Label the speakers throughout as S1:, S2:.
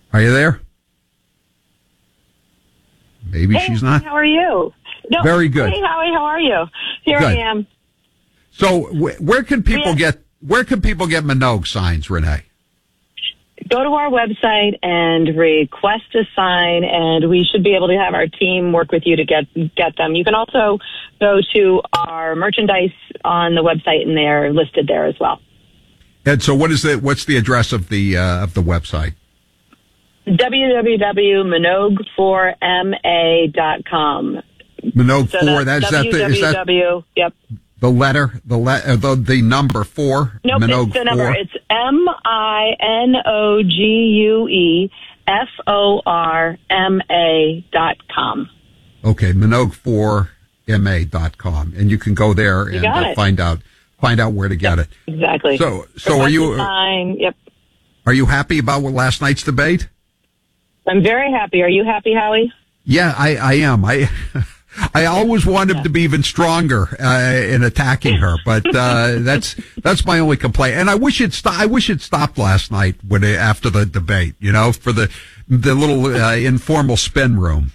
S1: Are you there? Maybe
S2: hey,
S1: she's not.
S2: How are you? No,
S1: very good.
S2: Hey, Howie, how are you? Here
S1: good.
S2: I am.
S1: So where can people get Minogue signs, Renee?
S2: Go to our website and request a sign, and we should be able to have our team work with you to get them. You can also go to our merchandise on the website, and they're listed there as well.
S1: And so, what's the address of the website?
S2: www.minogue4ma.com.
S1: Minogue
S2: so
S1: 4. Is that
S2: yep.
S1: The letter, the number 4.
S2: Nope,
S1: Minogue
S2: it's the number.
S1: 4.
S2: It's MINOGUEFORMA.com.
S1: Okay, Minogue4ma.com, and you can go there and find out where to get it.
S2: Exactly.
S1: So are you?
S2: Yep.
S1: Are you happy about last night's debate?
S2: I'm very happy. Are you happy, Howie?
S1: Yeah, I am. I always want him to be even stronger in attacking her, but that's my only complaint. And I wish it stopped last night after the debate. For the little informal spin room.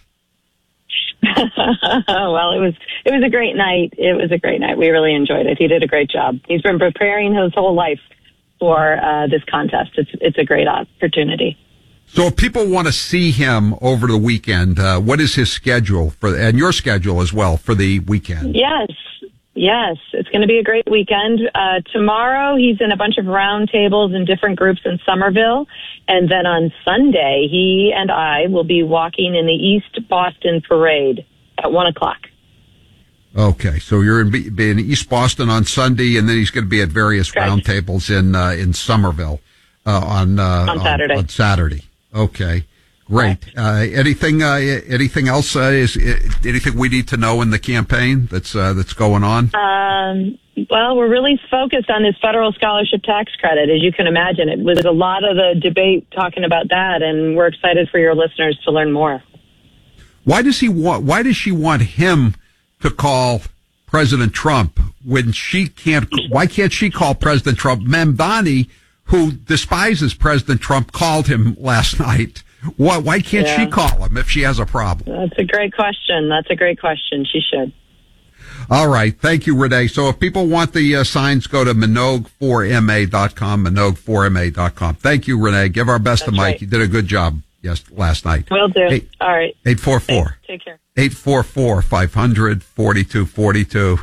S2: Well, it was a great night. It was a great night. We really enjoyed it. He did a great job. He's been preparing his whole life for this contest. It's a great opportunity.
S1: So if people want to see him over the weekend, what is his schedule and your schedule as well for the weekend?
S2: Yes. It's going to be a great weekend. Tomorrow he's in a bunch of roundtables in different groups in Somerville. And then on Sunday, he and I will be walking in the East Boston Parade at 1:00.
S1: Okay. So you're in East Boston on Sunday, and then he's going to be at various roundtables in Somerville on Saturday. On Saturday. Okay, great. Anything else? Anything we need to know in the campaign that's going on?
S2: Well, we're really focused on this federal scholarship tax credit, as you can imagine. It was a lot of the debate talking about that, and we're excited for your listeners to learn more.
S1: Why does she want him to call President Trump when she can't? Why can't she call President Trump? Mamdani, who despises President Trump, called him last night. Why can't she call him if she has a problem?
S2: That's a great question. She should.
S1: All right. Thank you, Renee. So if people want the signs, go to Minogue4ma.com, Minogue4ma.com. Thank you, Renee. Give our best to Mike. Right. You did a good job last night.
S2: Will do. All right.
S1: 844.
S2: Thanks. Take care.
S1: 844-500-4242.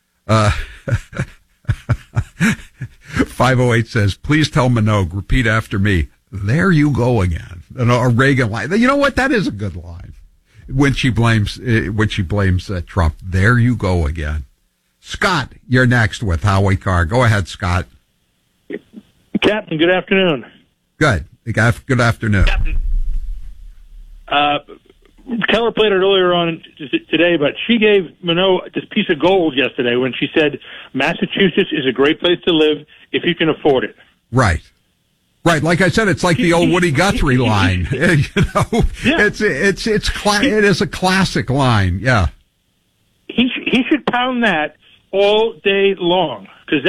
S1: 508 says, please tell Minogue, repeat after me. There you go again. A Reagan line. You know what? That is a good line. When she blames Trump. There you go again. Scott, you're next with Howie Carr. Go ahead, Scott.
S3: Captain, good afternoon.
S1: Good. Good afternoon.
S3: Captain, Keller played it earlier on today, but she gave Minogue this piece of gold yesterday when she said Massachusetts is a great place to live if you can afford it.
S1: Right. Right. Like I said, it's like the old Woody Guthrie line. It is a classic line. Yeah.
S3: He should pound that all day long because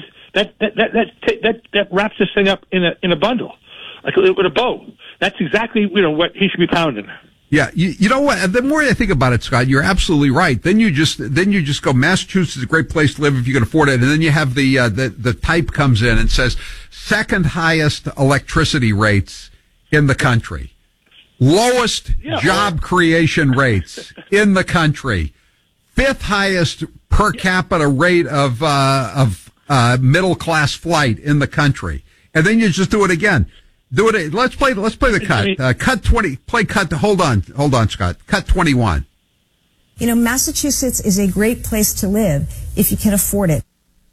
S3: that wraps this thing up in a bundle, like with a bow. That's exactly what he should be pounding.
S1: Yeah, you know what? The more I think about it, Scott, you're absolutely right. Then you just go, Massachusetts is a great place to live if you can afford it, and then you have the type comes in and says second highest electricity rates in the country, lowest job creation rates in the country, fifth highest per capita rate of middle class flight in the country, and then you just do it again. Do it. Let's play the cut. Cut 20. Play cut. Hold on, Scott. Cut 21.
S4: Massachusetts is a great place to live if you can afford it.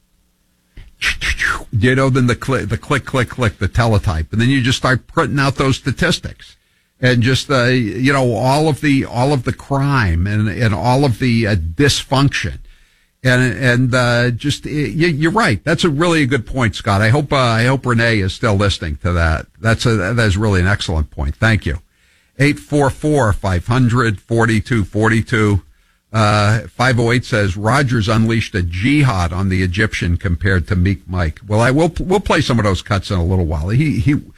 S1: Then the click, the teletype, and then you just start printing out those statistics, and just all of the crime and all of the dysfunction. And you're right. That's a really good point, Scott. I hope Renee is still listening to that. That is really an excellent point. Thank you. 844-500-4242. 508 says Rogers unleashed a jihad on the Egyptian compared to Meek Mike. Well, we'll play some of those cuts in a little while. He